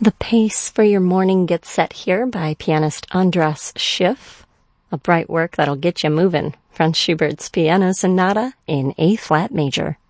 The pace for your morning gets set here by pianist Andras Schiff, a bright work that'll get you moving. Franz Schubert's Piano Sonata in A-flat major.